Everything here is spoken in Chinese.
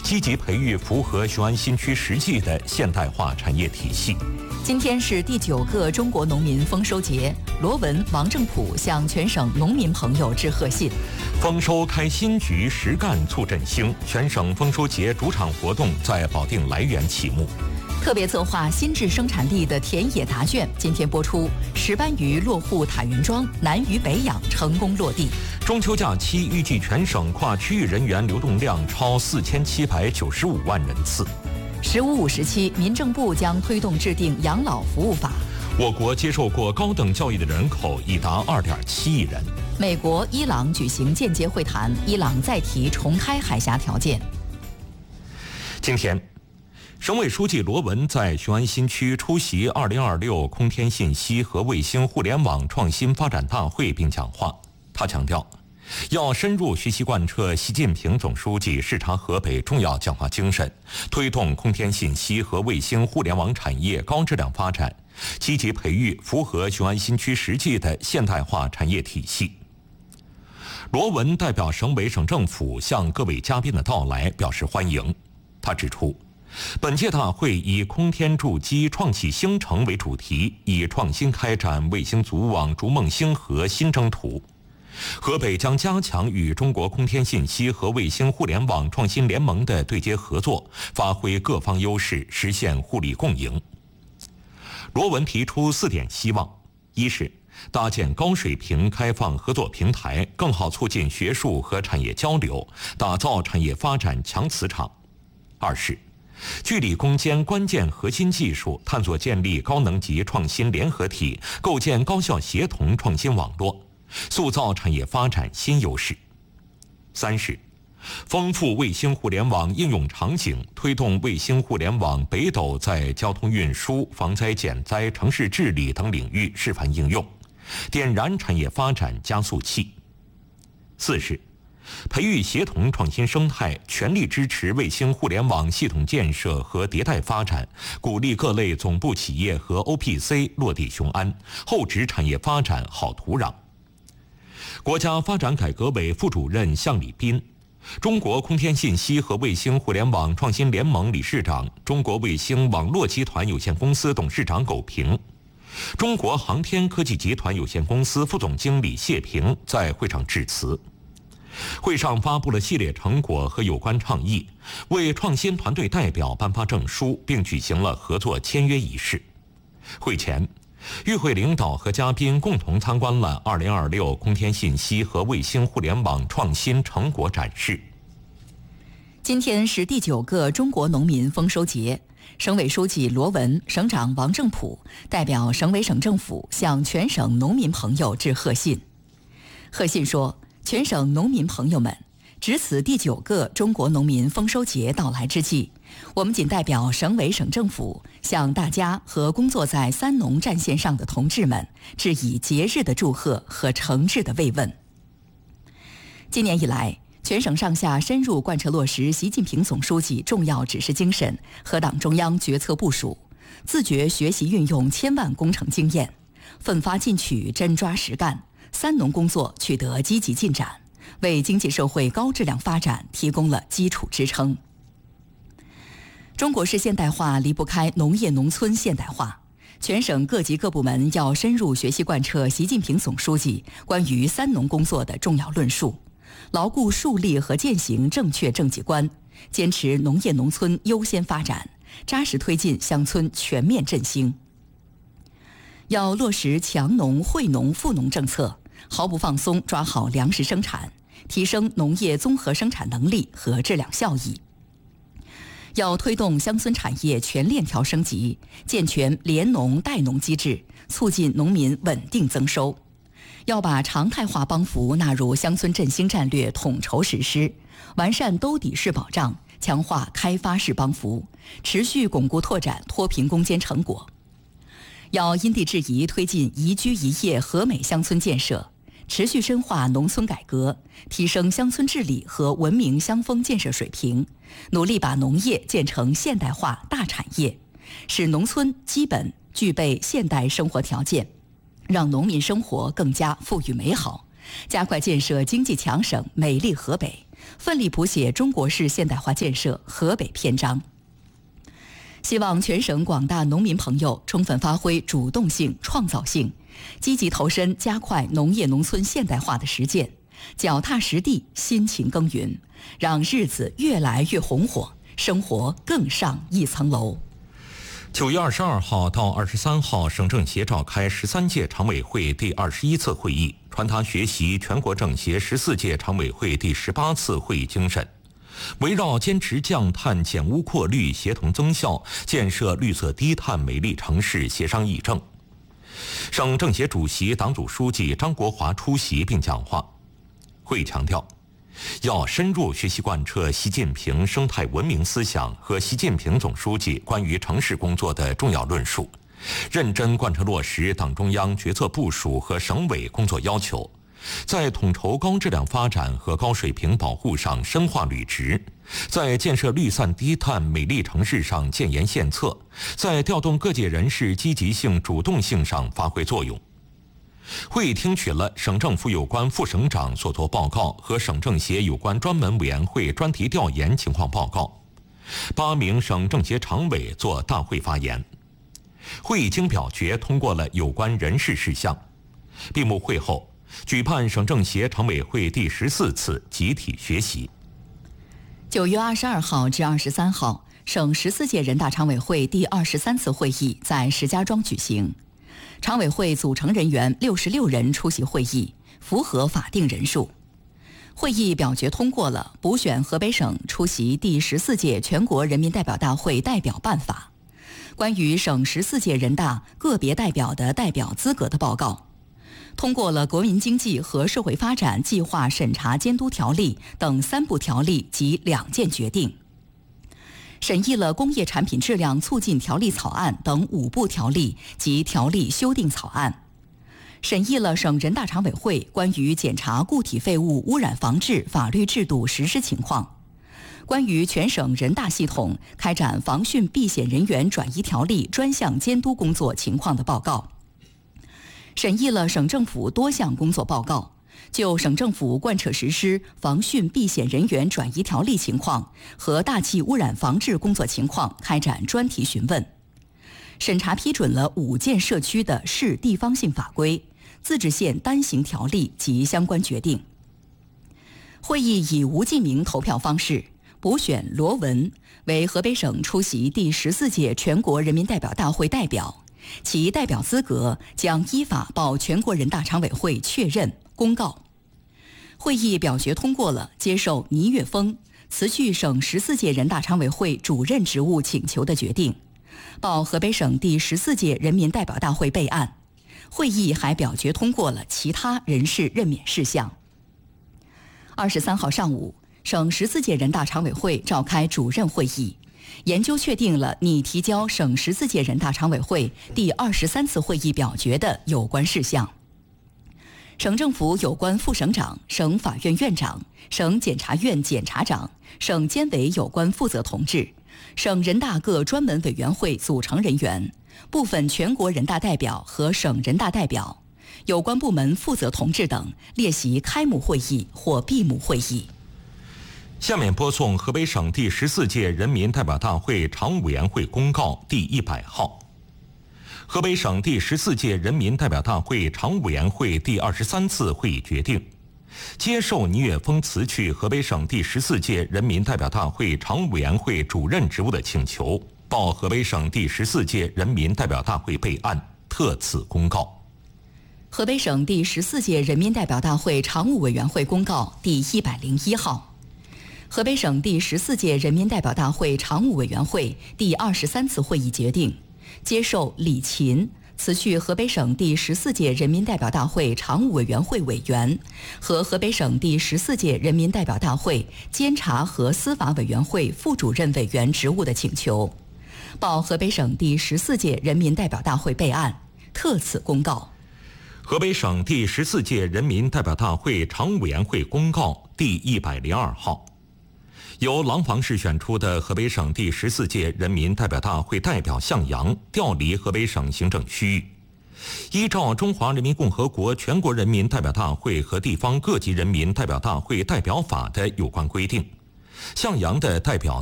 积极培育符合雄安新区实际的现代化产业体系。 今天是第9个中国农民丰收节，罗文、王正普向全省农民朋友致贺信。 丰收开新局，实干促振兴。全省丰收节主场活动在保定来源启幕。 特别策划新质生产力的田野答卷今天播出，10班鱼落户塔云庄，南鱼北养成功落地。 中秋假期预计全省跨区域人员流动量超4795万人次。 15、57，民政部将推动制定养老服务法。 我国接受过高等教育的人口已达2.7亿人。 美国、伊朗举行间接会谈，伊朗再提重开海峡条件。 今天，省委书记罗文在雄安新区出席2026空天信息和卫星互联网创新发展大会并讲话。他强调，要深入学习贯彻习近平总书记视察河北重要讲话精神，推动空天信息和卫星互联网产业高质量发展，积极培育符合雄安新区实际的现代化产业体系。罗文代表省委省政府向各位嘉宾的到来表示欢迎。他指出，本届大会以空天筑基创启星城为主题，以创新开展卫星组网逐梦星河新征途。河北将加强与中国空天信息和卫星互联网创新联盟的对接合作，发挥各方优势，实现互利共赢。罗文提出4点希望：一是搭建高水平开放合作平台，更好促进学术和产业交流，打造产业发展强磁场；二是聚力攻坚关键核心技术，探索建立高能级创新联合体，构建高效协同创新网络，塑造产业发展新优势；三是丰富卫星互联网应用场景，推动卫星互联网北斗在交通运输、防灾减灾、城市治理等领域示范应用，点燃产业发展加速器；四是培育协同创新生态，全力支持卫星互联网系统建设和迭代发展，鼓励各类总部企业和 OPC 落地雄安，厚植产业发展好土壤。国家发展改革委副主任向礼斌、中国空天信息和卫星互联网创新联盟理事长、中国卫星网络集团有限公司董事长苟平、中国航天科技集团有限公司副总经理谢平在会上致辞。会上发布了系列成果和有关倡议，为创新团队代表颁发证书，并举行了合作签约仪式。会前，与会领导和嘉宾共同参观了2026空天信息和卫星互联网创新成果展示。 今天是第9个中国农民丰收节，省委书记罗文、省长王正普代表省委省政府向全省农民朋友致贺信。贺信说，全省农民朋友们，值此第9个中国农民丰收节到来之际，我们谨代表省委省政府向大家和工作在三农战线上的同志们致以节日的祝贺和诚挚的慰问。今年以来，全省上下深入贯彻落实习近平总书记重要指示精神和党中央决策部署，自觉学习运用千万工程经验，奋发进取，真抓实干，三农工作取得积极进展，为经济社会高质量发展提供了基础支撑。中国式现代化离不开农业农村现代化，全省各级各部门要深入学习贯彻习近平总书记关于三农工作的重要论述，牢固树立和践行正确政绩观，坚持农业农村优先发展，扎实推进乡村全面振兴。要落实强农惠农富农政策，毫不放松抓好粮食生产，提升农业综合生产能力和质量效益。要推动乡村产业全链条升级，健全联农带农机制，促进农民稳定增收。要把常态化帮扶纳入乡村振兴战略统筹实施，完善兜底式保障，强化开发式帮扶，持续巩固拓展脱贫攻坚成果。要因地制宜推进宜居宜业和美乡村建设，持续深化农村改革，提升乡村治理和文明乡风建设水平，努力把农业建成现代化大产业，使农村基本具备现代生活条件，让农民生活更加富裕美好，加快建设经济强省美丽河北， 奋力谱写中国式现代化建设河北篇章。希望全省广大农民朋友充分发挥主动性、创造性，积极投身加快农业农村现代化的实践，脚踏实地，辛勤耕耘，让日子越来越红火，生活更上一层楼。 9月22号到23号，省政协召开13届常委会第21次会议，传达学习全国政协14届常委会第18次会议精神，围绕坚持降碳减污扩绿协同增效，建设绿色低碳美丽城市协商议政。省政协主席、党组书记张国华出席并讲话。会议强调，要深入学习贯彻习近平生态文明思想和习近平总书记关于城市工作的重要论述，认真贯彻落实党中央决策部署和省委工作要求，在统筹高质量发展和高水平保护上深化履职，在建设绿散低碳美丽城市上建言献策，在调动各界人士积极性、主动性上发挥作用。会议听取了省政府有关副省长所作报告和省政协有关专门委员会专题调研情况报告。8名省政协常委作大会发言。会议经表决通过了有关人事事项。闭幕会后，举办省政协常委会第14次集体学习。 9月22号至23号，省14届人大常委会第23次会议在石家庄举行。常委会组成人员66人出席会议，符合法定人数。会议表决通过了补选河北省出席第14届全国人民代表大会代表办法、关于省14届人大个别代表的代表资格的报告，通过了国民经济和社会发展计划审查监督条例等3部条例及2件决定，审议了工业产品质量促进条例草案等5部条例及条例修订草案，审议了省人大常委会关于检查固体废物污染防治法律制度实施情况、关于全省人大系统开展防汛避险人员转移条例专项监督工作情况的报告，审议了省政府多项工作报告，就省政府贯彻实施防汛避险人员转移条例情况和大气污染防治工作情况开展专题询问，审查批准了5件社区的市地方性法规、自治县单行条例及相关决定。会议以无记名投票方式补选罗文为河北省出席第14届全国人民代表大会代表，其代表资格将依法报全国人大常委会确认公告。会议表决通过了接受倪岳峰辞去省14届人大常委会主任职务请求的决定，报河北省第14届人民代表大会备案。会议还表决通过了其他人事任免事项。23号上午，省14届人大常委会召开主任会议，研究确定了拟提交省14届人大常委会第23次会议表决的有关事项。省政府有关副省长、省法院院长、省检察院检察长、省监委有关负责同志、省人大各专门委员会组成人员、部分全国人大代表和省人大代表、有关部门负责同志等列席开幕会议或闭幕会议。 下面播送河北省第14届人民代表大会常务委员会公告第100号。河北省第14届人民代表大会常务委员会第23次会议决定，接受倪岳峰辞去河北省第14届人民代表大会常务委员会主任职务的请求，报河北省第14届人民代表大会备案，特此公告。 河北省第14届人民代表大会常务委员会公告第101号。河北省第14届人民代表大会常务委员会第23次会议决定，接受李勤辞去河北省第14届人民代表大会常务委员会委员和河北省第14届人民代表大会监察和司法委员会副主任委员职务的请求，报河北省第14届人民代表大会备案，特此公告。 河北省第14届人民代表大会常务委员会公告第102号。由廊坊市选出的河北省第14届人民代表大会代表向阳调离河北省行政区域， 依照《中华人民共和国全国人民代表大会和地方各级人民代表大会代表法》的有关规定，向阳的代表